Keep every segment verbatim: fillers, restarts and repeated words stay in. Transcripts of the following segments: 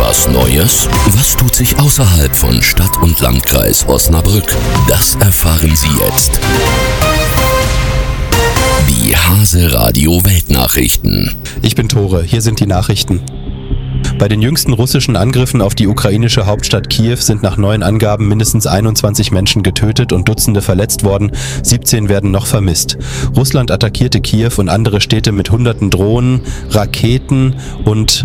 Was Neues? Was tut sich außerhalb von Stadt und Landkreis Osnabrück? Das erfahren Sie jetzt. Die Hase Radio Weltnachrichten. Ich bin Tore, hier sind die Nachrichten. Bei den jüngsten russischen Angriffen auf die ukrainische Hauptstadt Kiew sind nach neuen Angaben mindestens einundzwanzig Menschen getötet und Dutzende verletzt worden. siebzehn werden noch vermisst. Russland attackierte Kiew und andere Städte mit hunderten Drohnen, Raketen und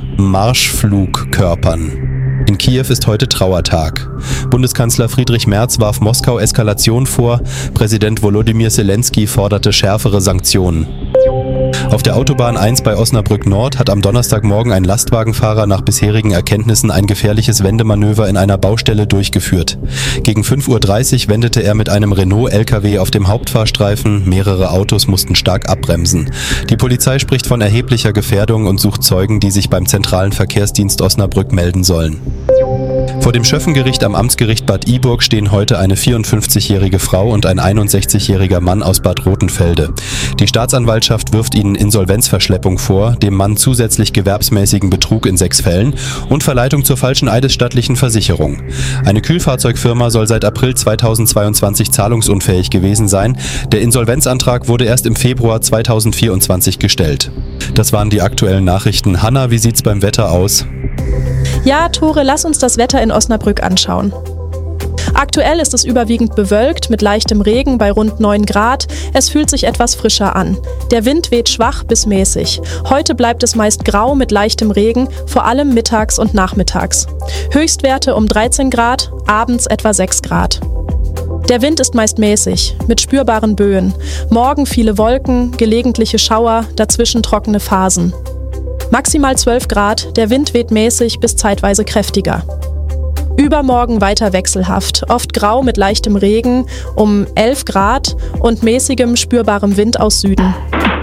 Marschflugkörpern. In Kiew ist heute Trauertag. Bundeskanzler Friedrich Merz warf Moskau Eskalation vor. Präsident Volodymyr Zelensky forderte schärfere Sanktionen. Auf der Autobahn eins bei Osnabrück Nord hat am Donnerstagmorgen ein Lastwagenfahrer nach bisherigen Erkenntnissen ein gefährliches Wendemanöver in einer Baustelle durchgeführt. Gegen fünf Uhr dreißig wendete er mit einem Renault-L K W auf dem Hauptfahrstreifen. Mehrere Autos mussten stark abbremsen. Die Polizei spricht von erheblicher Gefährdung und sucht Zeugen, die sich beim zentralen Verkehrsdienst Osnabrück melden sollen. Vor dem Schöffengericht am Amtsgericht Bad Iburg stehen heute eine vierundfünfzigjährige Frau und ein einundsechzigjähriger Mann aus Bad Rothenfelde. Die Staatsanwaltschaft wirft ihnen Insolvenzverschleppung vor, dem Mann zusätzlich gewerbsmäßigen Betrug in sechs Fällen und Verleitung zur falschen eidesstattlichen Versicherung. Eine Kühlfahrzeugfirma soll seit April zweitausendzweiundzwanzig zahlungsunfähig gewesen sein. Der Insolvenzantrag wurde erst im Februar zweitausendvierundzwanzig gestellt. Das waren die aktuellen Nachrichten. Hanna, wie sieht's beim Wetter aus? Ja, Tore, lass uns das Wetter in Osnabrück anschauen. Aktuell ist es überwiegend bewölkt mit leichtem Regen bei rund neun Grad. Es fühlt sich etwas frischer an. Der Wind weht schwach bis mäßig. Heute bleibt es meist grau mit leichtem Regen, vor allem mittags und nachmittags. Höchstwerte um dreizehn Grad, abends etwa sechs Grad. Der Wind ist meist mäßig, mit spürbaren Böen. Morgen viele Wolken, gelegentliche Schauer, dazwischen trockene Phasen. Maximal zwölf Grad, der Wind weht mäßig bis zeitweise kräftiger. Übermorgen weiter wechselhaft, oft grau mit leichtem Regen um elf Grad und mäßigem spürbarem Wind aus Süden.